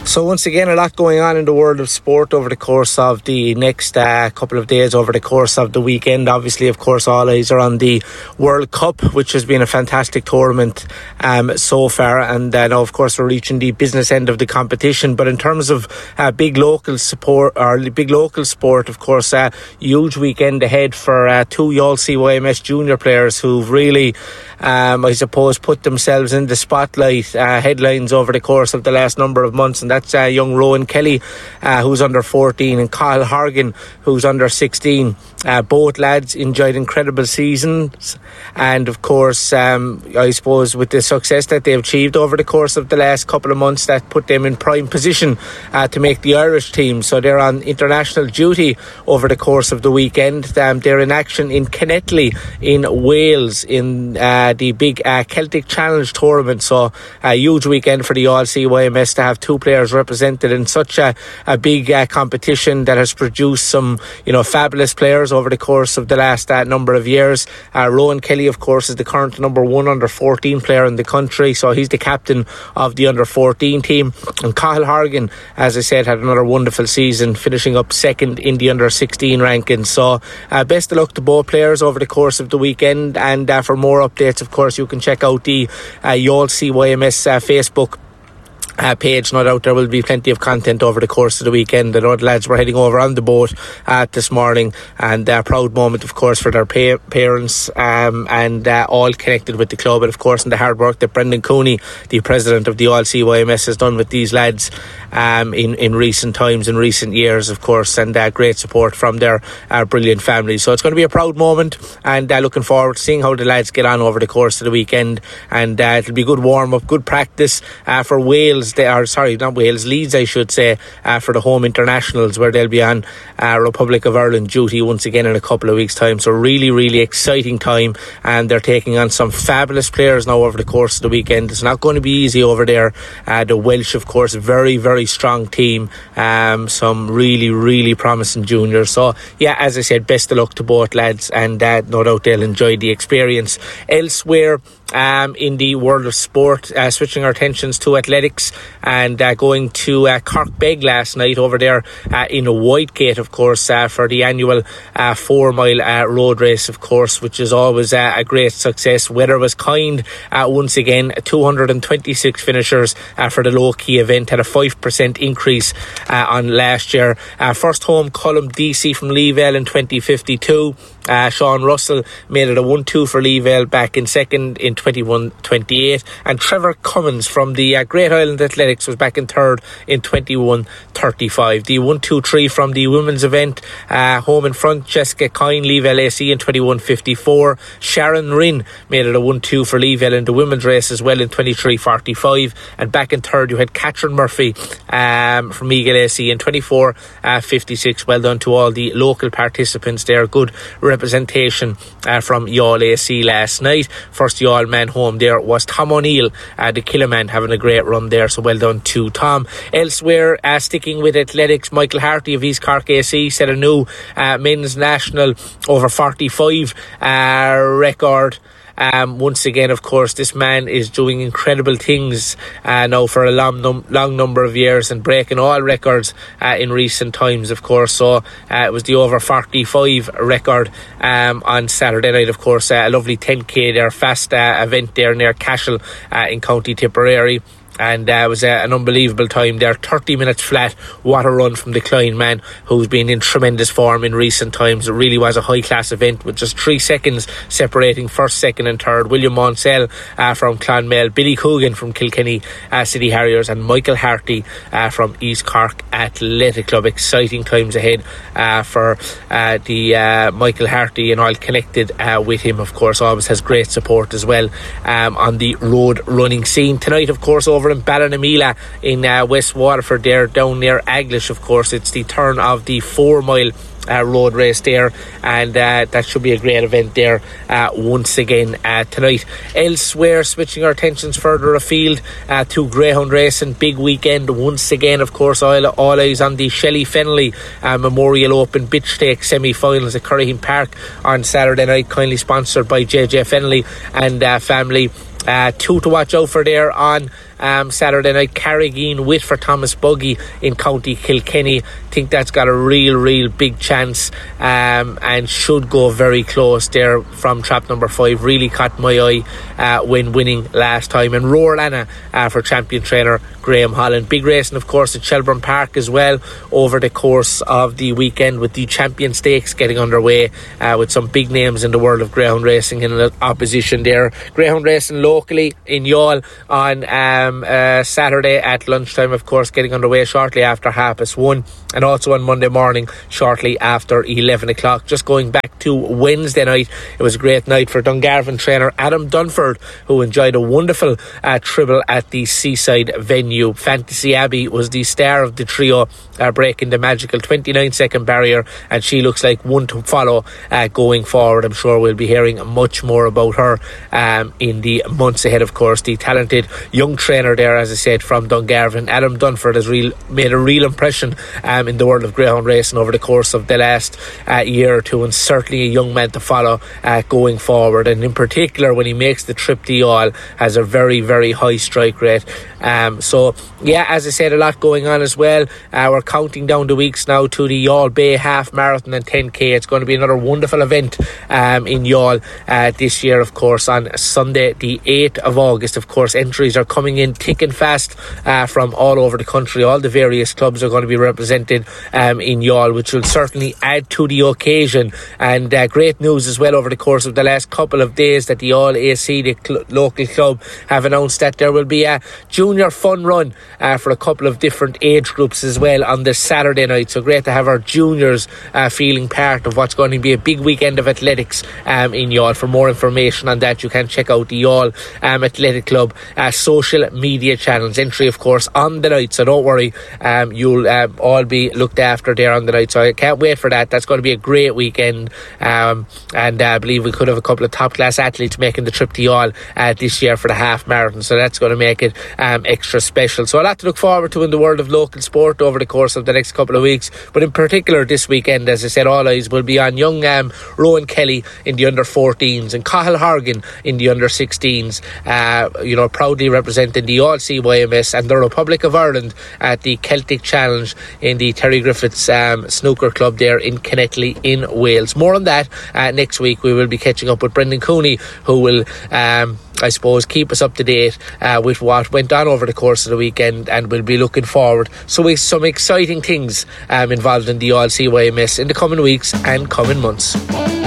So once again, a lot going on in the world of sport over the course of the next couple of days, over the course of the weekend. Obviously, of course, all eyes are on the World Cup, which has been a fantastic tournament so far. And now, of course, we're reaching the business end of the competition. But in terms of big local sport, of course, huge weekend ahead for two Youghal CYMS junior players who've really, I suppose, put themselves in the spotlight headlines over the course of the last number of months. And that's young Rowan Kelly, who's under 14, and Cathal Horgan, who's under 16. Both lads enjoyed incredible seasons, and of course, I suppose with the success that they've achieved over the course of the last couple of months, that put them in prime position to make the Irish team. So they're on international duty over the course of the weekend. They're in action in Kennetley in Wales in the big Celtic Challenge tournament. So a huge weekend for the Youghal CYMS to have two players represented in such a big competition that has produced some fabulous players over the course of the last number of years. Rowan Kelly, of course, is the current number one under 14 player in the country, so he's the captain of the under 14 team. And Cathal Horgan, as I said, had another wonderful season, finishing up second in the under 16 rankings. So best of luck to both players over the course of the weekend. And for more updates, of course, you can check out the Youghal CYMS Facebook page. No doubt there will be plenty of content over the course of the weekend. I know the lads were heading over on the boat this morning, and a proud moment, of course, for their parents and all connected with the club, and of course in the hard work that Brendan Cooney, the president of the Youghal CYMS, has done with these lads in recent times, in recent years, of course, and great support from their brilliant families. So it's going to be a proud moment, and looking forward to seeing how the lads get on over the course of the weekend. And it'll be good warm up, good practice for Leeds, I should say, for the home internationals, where they'll be on Republic of Ireland duty once again in a couple of weeks' time. So really, really exciting time, and they're taking on some fabulous players now over the course of the weekend. It's not going to be easy over there. The Welsh, of course, very, very strong team. Some really, really promising juniors. So yeah, as I said, best of luck to both lads, and no doubt they'll enjoy the experience. Elsewhere in the world of sport, switching our attentions to athletics, and going to Cork last night over there in Whitegate, of course, for the annual 4 mile road race, of course, which is always a great success. Weather was kind once again. 226 finishers for the low key event, had a 5% increase on last year. First home column DC from Leavale in 2052. Sean Russell made it a 1-2 for Leavale back in second in 21-28, and Trevor Cummins from the Great Island Athletics was back in third in 21-35. The 1-2-3 from the women's event, home in front, Jessica Coyne, Leavale AC in 21-54. Sharon Rinn made it a 1-2 for Leavale in the women's race as well in 23-45, and back in third you had Catherine Murphy from Eagle AC in 24-56. Well done to all the local participants there. Good representation from Youghal AC last night. First Youghal man home there was Tom O'Neill, the Killerman, having a great run there, so well done to Tom. Elsewhere, sticking with athletics, Michael Harty of East Cork AC set a new men's national over 45 record. Once again, of course, this man is doing incredible things now for a long number of years, and breaking all records in recent times, of course. So it was the over 45 record on Saturday night, of course. A lovely 10k there, fast event there near Cashel in County Tipperary. And it was an unbelievable time there, 30 minutes flat. What a run from the Klein man, who's been in tremendous form in recent times. It really was a high class event, with just 3 seconds separating first, second and third. William Monsell from Clonmel, Billy Coogan from Kilkenny City Harriers, and Michael Harty from East Cork Athletic Club. Exciting times ahead for the Michael Harty, and all connected with him, of course. Always has great support as well on the road running scene. Tonight, of course, over in Ballinameela in West Waterford there, down near Aglish, of course, it's the turn of the 4 mile road race there, and that should be a great event there once again tonight. Elsewhere, switching our attentions further afield to greyhound racing, big weekend once again, of course. All eyes on the Shelley Fennelly Memorial Open Bitch Stake semi-finals at Curraheen Park on Saturday night, kindly sponsored by JJ Fennelly and family. Two to watch out for there on Saturday night. Carrigean with for Thomas Buggy in County Kilkenny. Think that's got a real big chance and should go very close there from trap number 5. Really caught my eye when winning last time. And Roarlana for champion trainer Graham Holland. Big racing, of course, at Shelbourne Park as well over the course of the weekend, with the Champion Stakes getting underway with some big names in the world of greyhound racing in opposition there. Greyhound racing locally in Youghal on Saturday at lunchtime, of course, getting underway shortly after 1:30, and also on Monday morning shortly after 11 o'clock. Just going back to Wednesday night, it was a great night for Dungarvan trainer Adam Dunford, who enjoyed a wonderful tribble at the seaside venue. Fantasy Abbey was the star of the trio, breaking the magical 29-second barrier, and she looks like one to follow going forward. I'm sure we'll be hearing much more about her in the months ahead. Of course, the talented young trainer there, as I said, from Dungarvan, Adam Dunford, has made a real impression in the world of greyhound racing over the course of the last year or two, and certainly a young man to follow going forward. And in particular, when he makes the trip to Youghal, has a very high strike rate. So yeah, as I said, a lot going on as well. We're counting down the weeks now to the Youghal Bay Half Marathon and 10k. It's going to be another wonderful event in Youghal this year, of course, on Sunday the 8th of August. Of course, entries are coming in thick and fast from all over the country. All the various clubs are going to be represented in Youghal, which will certainly add to the occasion. And great news as well over the course of the last couple of days that the Youghal AC, the local club, have announced that there will be a junior fun run for a couple of different age groups as well on this Saturday night. So great to have our juniors feeling part of what's going to be a big weekend of athletics in Youghal. For more information on that, you can check out the Youghal Athletic Club social media channels. Entry, of course, on the night, so don't worry, you'll all be looked after there on the night. So I can't wait for that. That's going to be a great weekend, and I believe we could have a couple of top class athletes making the trip to Youghal this year for the half marathon, so that's going to make it extra special. So a lot to look forward to in the world of local sport over the course of the next couple of weeks, but in particular this weekend, as I said, all eyes will be on young Rowan Kelly in the under 14s and Cahill Horgan in the under 16s, proudly representing the All CYMS and the Republic of Ireland at the Celtic Challenge in the Terry Griffiths snooker club there in Kennetly in Wales. More on that next week. We will be catching up with Brendan Cooney, who will I suppose keep us up to date with what went on over the course of the weekend, and we'll be looking forward to some exciting things involved in the All CYMS in the coming weeks and coming months.